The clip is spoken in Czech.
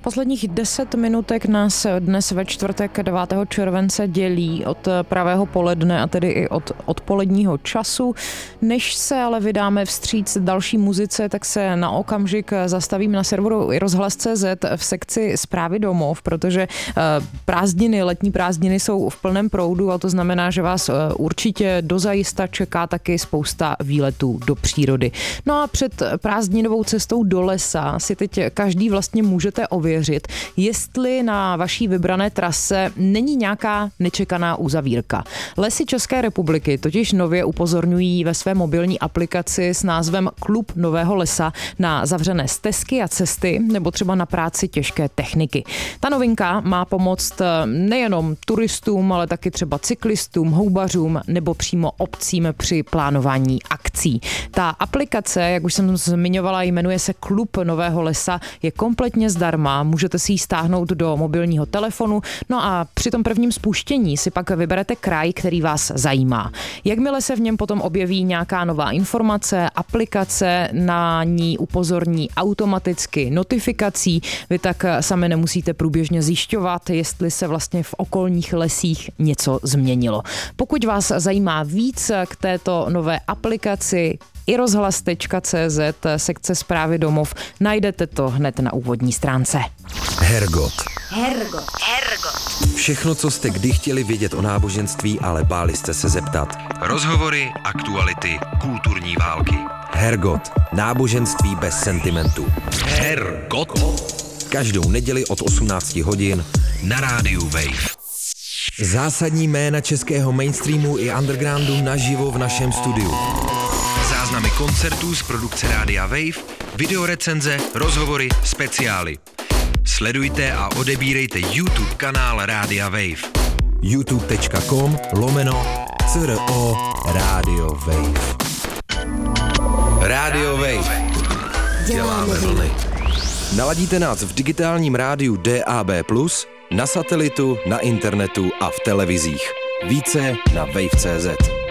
Posledních 10 minutek nás dnes ve čtvrtek 9. července dělí od pravého poledne a tedy i od odpoledního času. Než se ale vydáme vstříc další muzice, tak se na okamžik zastavím na serveru rozhlas.cz v sekci Zprávy domov, protože letní prázdniny jsou v plném proudu a to znamená, že vás určitě dozajista čeká taky spousta výletů do přírody. No a před prázdninovou cestou do lesa si teď každý vlastně můžete ověřit, jestli na vaší vybrané trase není nějaká nečekaná uzavírka. Lesy České republiky totiž nově upozorňují ve své mobilní aplikaci s názvem Klub nového lesa na zavřené stezky a cesty nebo třeba na práci těžké techniky. Ta novinka má pomoct nejenom turistům, ale taky třeba cyklistům, houbařům nebo přímo obcím při plánování akcí. Ta aplikace, jak už jsem zmiňovala, jmenuje se Klub nového lesa, je kompletně zdarma, můžete si ji stáhnout do mobilního telefonu, no a při tom prvním spuštění si pak vyberete kraj, který vás zajímá. Jakmile se v něm potom objeví nějaká nová informace, aplikace na ní upozorní automaticky notifikací, vy tak sami nemusíte průběžně zjišťovat, jestli se vlastně v okolních lesích něco změnilo. Pokud vás zajímá víc k této nové aplikaci, i rozhlas.cz, sekce Zprávy domov, najdete to hned na úvodní stránce. Hergot. Všechno, co jste kdy chtěli vědět o náboženství, ale báli jste se zeptat. Rozhovory, aktuality, kulturní války. Hergot. Náboženství bez sentimentu. Hergot. Každou neděli od 18 hodin na rádiu Wave. Zásadní jména českého mainstreamu i undergroundu naživo v našem studiu. Záznamy koncertů z produkce Rádia Wave, videorecenze, rozhovory, speciály. Sledujte a odebírejte YouTube kanál Rádia Wave. youtube.com/CRO Radio Wave. Radio Wave. Děláme vlny. Naladíte nás v digitálním rádiu DAB+, na satelitu, na internetu a v televizích. Více na wave.cz.